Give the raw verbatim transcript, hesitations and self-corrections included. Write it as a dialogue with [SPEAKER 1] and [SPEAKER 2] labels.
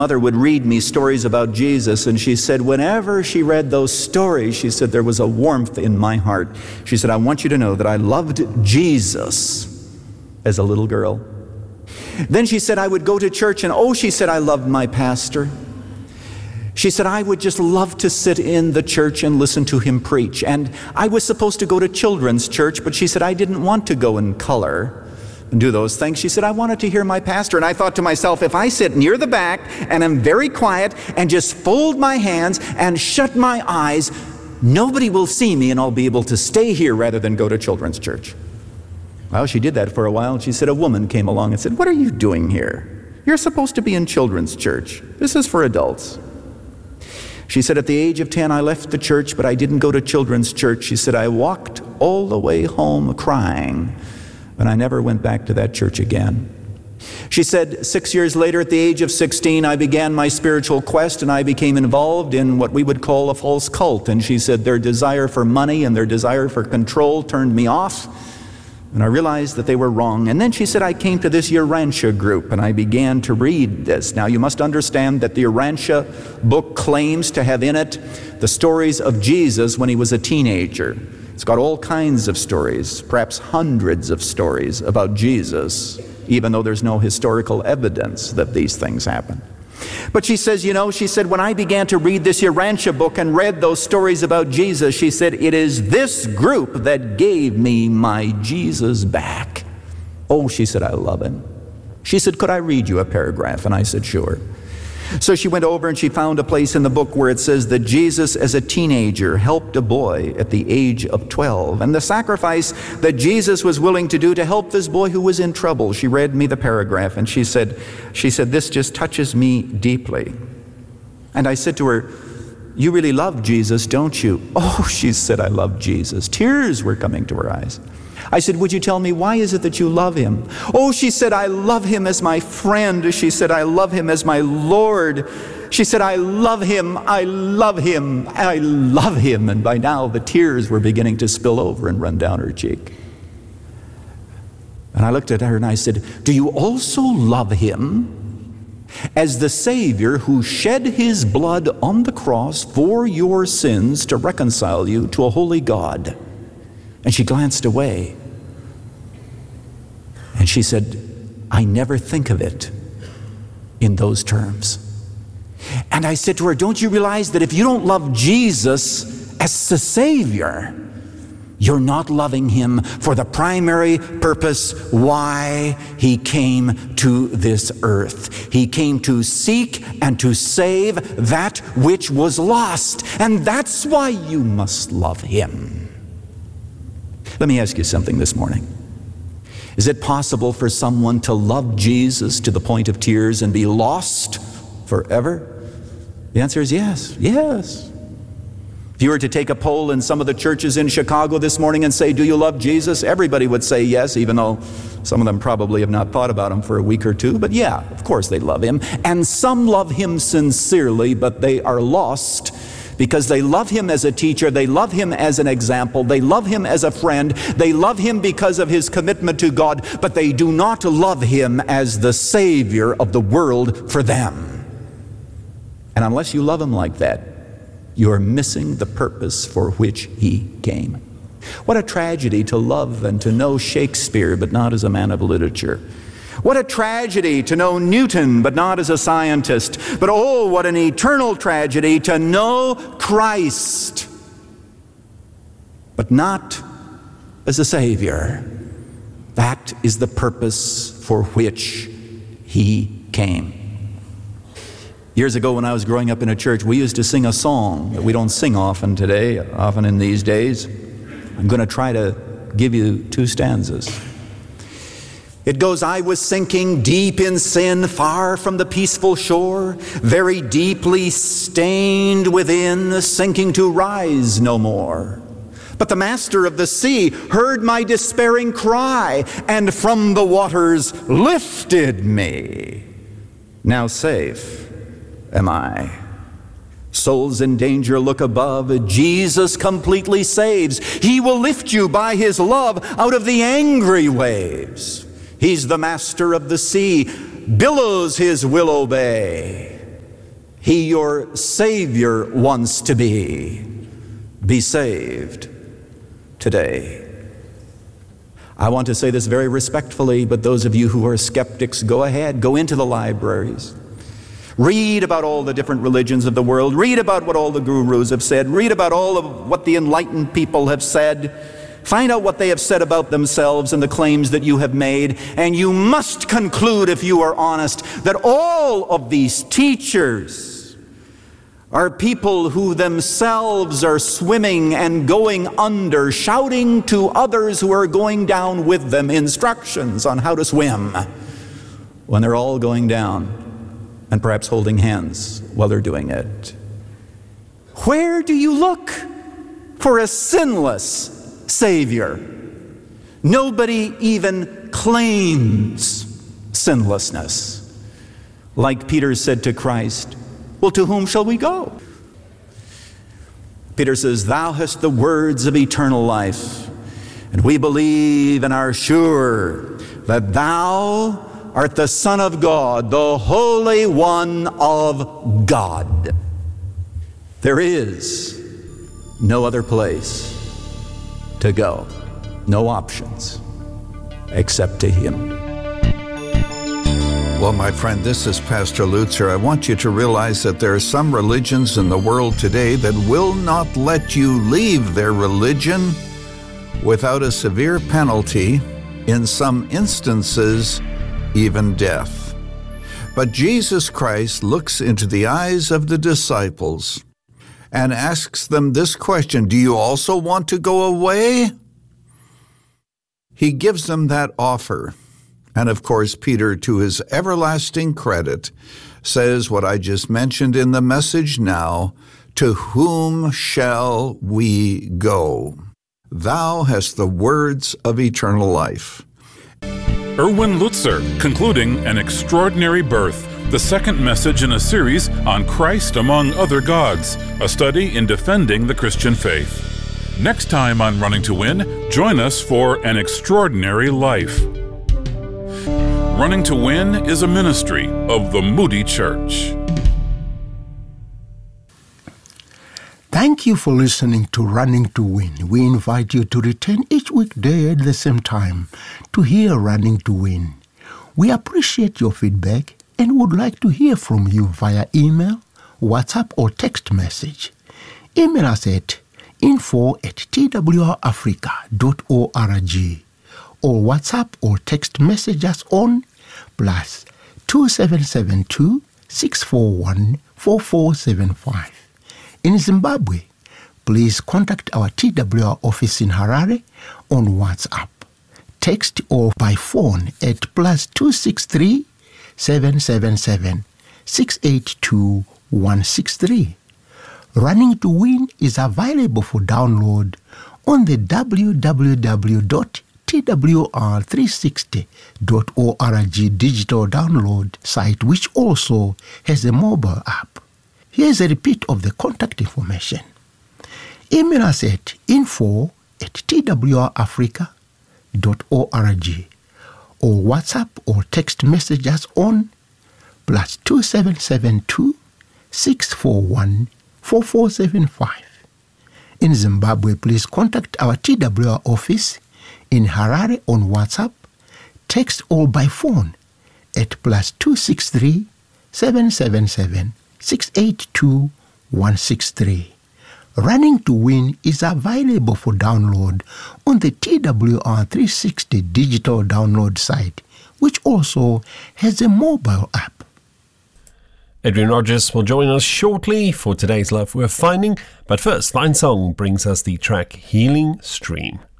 [SPEAKER 1] Mother would read me stories about Jesus, and she said whenever she read those stories, she said there was a warmth in my heart. She said, I want you to know that I loved Jesus as a little girl. Then she said I would go to church, and oh, she said I loved my pastor. She said I would just love to sit in the church and listen to him preach. And I was supposed to go to children's church, but she said I didn't want to go in color and do those things. She said, I wanted to hear my pastor. And I thought to myself, if I sit near the back and I'm very quiet and just fold my hands and shut my eyes, nobody will see me and I'll be able to stay here rather than go to children's church. Well, she did that for a while. She said a woman came along and said, what are you doing here? You're supposed to be in children's church. This is for adults. She said, at the age of ten, I left the church, but I didn't go to children's church. She said, I walked all the way home crying. And I never went back to that church again. She said, six years later, at the age of sixteen, I began my spiritual quest, and I became involved in what we would call a false cult. And she said, their desire for money and their desire for control turned me off, and I realized that they were wrong. And then she said, I came to this Urantia group, and I began to read this. Now, you must understand that the Urantia book claims to have in it the stories of Jesus when he was a teenager. It's got all kinds of stories, perhaps hundreds of stories about Jesus, even though there's no historical evidence that these things happened. But she says, you know, she said, when I began to read this Urantia book and read those stories about Jesus, she said, it is this group that gave me my Jesus back. Oh, she said, I love him. She said, could I read you a paragraph? And I said, sure. So she went over and she found a place in the book where it says that Jesus as a teenager helped a boy at the age of twelve. And the sacrifice that Jesus was willing to do to help this boy who was in trouble. She read me the paragraph and she said, she said, this just touches me deeply. And I said to her, you really love Jesus, don't you? Oh, she said, I love Jesus. Tears were coming to her eyes. I said, would you tell me, why is it that you love him? Oh, she said, I love him as my friend. She said, I love him as my Lord. She said, I love him, I love him, I love him. And by now the tears were beginning to spill over and run down her cheek. And I looked at her and I said, do you also love him as the Savior who shed his blood on the cross for your sins to reconcile you to a holy God? And she glanced away. And she said, I never think of it in those terms. And I said to her, don't you realize that if you don't love Jesus as the Savior, you're not loving him for the primary purpose why he came to this earth. He came to seek and to save that which was lost. And that's why you must love him. Let me ask you something this morning. Is it possible for someone to love Jesus to the point of tears and be lost forever? The answer is yes, yes. If you were to take a poll in some of the churches in Chicago this morning and say, do you love Jesus? Everybody would say yes, even though some of them probably have not thought about him for a week or two. But yeah, of course they love him. And some love him sincerely, but they are lost because they love him as a teacher, they love him as an example, they love him as a friend, they love him because of his commitment to God, but they do not love him as the Savior of the world for them. And unless you love him like that, you are missing the purpose for which he came. What a tragedy to love and to know Shakespeare, but not as a man of literature. What a tragedy to know Newton, but not as a scientist. But oh, what an eternal tragedy to know Christ, but not as a Savior. That is the purpose for which he came. Years ago when I was growing up in a church, we used to sing a song that we don't sing often today, often in these days. I'm going to try to give you two stanzas. It goes, I was sinking deep in sin, far from the peaceful shore, very deeply stained within, sinking to rise no more. But the master of the sea heard my despairing cry, and from the waters lifted me. Now safe am I. Souls in danger look above. Jesus completely saves. He will lift you by his love out of the angry waves. He's the master of the sea, billows his will obey. He, your Savior, wants to be. Be saved today. I want to say this very respectfully, but those of you who are skeptics, go ahead, go into the libraries. Read about all the different religions of the world. Read about what all the gurus have said. Read about all of what the enlightened people have said. Find out what they have said about themselves and the claims that you have made. And you must conclude, if you are honest, that all of these teachers are people who themselves are swimming and going under, shouting to others who are going down with them instructions on how to swim when they're all going down, and perhaps holding hands while they're doing it. Where do you look for a sinless Savior? Nobody even claims sinlessness. Like Peter said to Christ, well, to whom shall we go? Peter says, thou hast the words of eternal life, and we believe and are sure that thou art the Son of God, the Holy One of God. There is no other place to go, no options, except to Him.
[SPEAKER 2] Well, my friend, this is Pastor Lutzer. I want you to realize that there are some religions in the world today that will not let you leave their religion without a severe penalty, in some instances, even death. But Jesus Christ looks into the eyes of the disciples and asks them this question, do you also want to go away? He gives them that offer. And of course, Peter, to his everlasting credit, says what I just mentioned in the message now, to whom shall we go? Thou hast the words of eternal life.
[SPEAKER 3] Erwin Lutzer, concluding An Extraordinary Birth, the second message in a series on Christ among other gods, a study in defending the Christian faith. Next time on Running to Win, join us for An Extraordinary Life. Running to Win is a ministry of the Moody Church.
[SPEAKER 4] Thank you for listening to Running to Win. We invite you to return each weekday at the same time to hear Running to Win. We appreciate your feedback and would like to hear from you via email, WhatsApp, or text message. Email us at info at t w r africa dot org or WhatsApp or text message us on plus two seven seven two, six four one, four four seven five. In Zimbabwe, please contact our T W R office in Harare on WhatsApp, text or by phone at plus two six three, seven seven seven, six eight two, one six three. Running to Win is available for download on the w w w dot t w r three sixty dot org digital download site, which also has a mobile app. Here's a repeat of the contact information. Email us at info at t w r africa dot org or WhatsApp or text message us on plus two seven seven two, six four one, four four seven five. In Zimbabwe, please contact our T W R office in Harare on WhatsApp, text or by phone at plus two six three, seven seven seven, six eight two, one six three. Running to Win is available for download on the T W R three sixty digital download site, which also has a mobile app.
[SPEAKER 5] Edwin Rogers will join us shortly for today's Life Worth Finding, but first, Fine Song brings us the track Healing Stream.